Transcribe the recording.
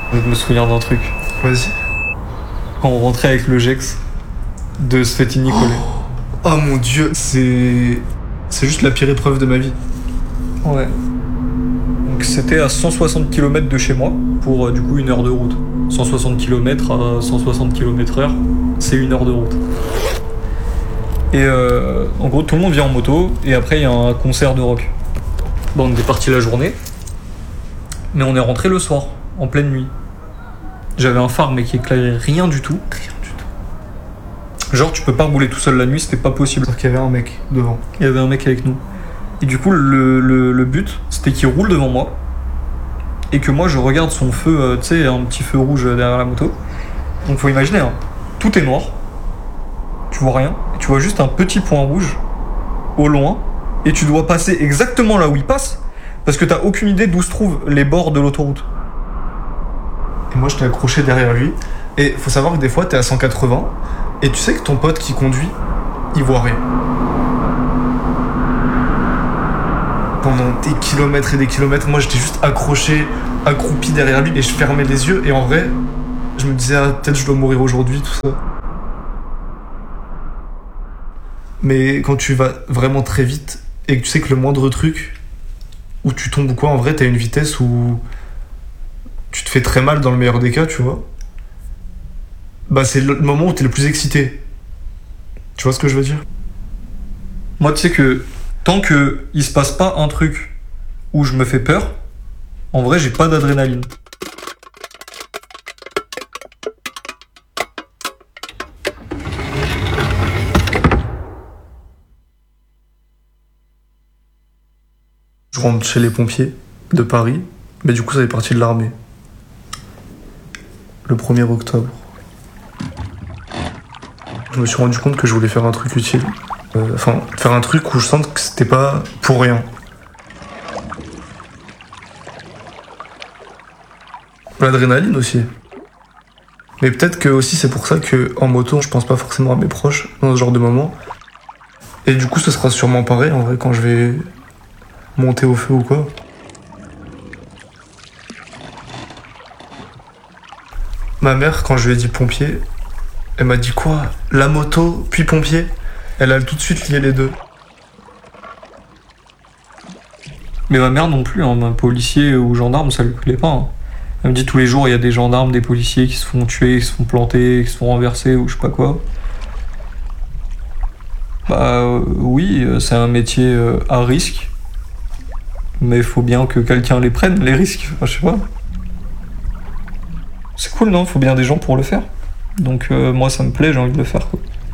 Je me souviens d'un truc. Vas-y. Quand on rentrait avec le Gex de Svetigny-Collé. Oh mon dieu, c'est juste la pire épreuve de ma vie. Ouais. Donc c'était à 160 km de chez moi pour du coup 1 heure de route. 160 km à 160 km/h, c'est 1 heure de route. Et en gros, tout le monde vient en moto et après il y a un concert de rock. Bon, on est parti la journée, mais on est rentré le soir, en pleine nuit. J'avais un phare mais qui éclairait rien du tout. Rien du tout. Genre tu peux pas rouler tout seul la nuit, c'était pas possible. Sauf qu'il y avait un mec devant. Il y avait un mec avec nous. Et du coup, le but, c'était qu'il roule devant moi et que moi je regarde son feu, tu sais, un petit feu rouge derrière la moto. Donc faut imaginer, hein, tout est noir, tu vois rien, et tu vois juste un petit point rouge au loin, et tu dois passer exactement là où il passe, parce que t'as aucune idée d'où se trouvent les bords de l'autoroute. Et moi, j'étais accroché derrière lui. Et faut savoir que des fois, t'es à 180, et tu sais que ton pote qui conduit, il voit rien. Pendant des kilomètres et des kilomètres, moi j'étais juste accroché, accroupi derrière lui et je fermais les yeux et en vrai, je me disais peut-être je dois mourir aujourd'hui, tout ça. Mais quand tu vas vraiment très vite et que tu sais que le moindre truc où tu tombes ou quoi, en vrai t'as une vitesse où tu te fais très mal dans le meilleur des cas, tu vois. Bah c'est le moment où t'es le plus excité. Tu vois ce que je veux dire? Moi, tu sais que tant que il se passe pas un truc où je me fais peur, en vrai, j'ai pas d'adrénaline. Je rentre chez les pompiers de Paris, mais du coup ça fait partie de l'armée. Le 1er octobre. Je me suis rendu compte que je voulais faire un truc utile. Enfin, faire un truc où je sente que c'était pas pour rien. L'adrénaline aussi. Mais peut-être que aussi c'est pour ça que en moto je pense pas forcément à mes proches dans ce genre de moment. Et du coup ce sera sûrement pareil en vrai quand je vais monter au feu ou quoi. Ma mère quand je lui ai dit pompier, elle m'a dit quoi? La moto puis pompier? Elle a tout de suite lié les deux. Mais ma mère non plus, hein, un policier ou gendarme, ça lui plaît pas. Hein. Elle me dit tous les jours, il y a des gendarmes, des policiers qui se font tuer, qui se font planter, qui se font renverser ou je sais pas quoi. Bah oui, c'est un métier à risque. Mais il faut bien que quelqu'un les prenne, les risques. Enfin, je sais pas. C'est cool, non? Faut bien des gens pour le faire. Donc moi, ça me plaît, j'ai envie de le faire, quoi.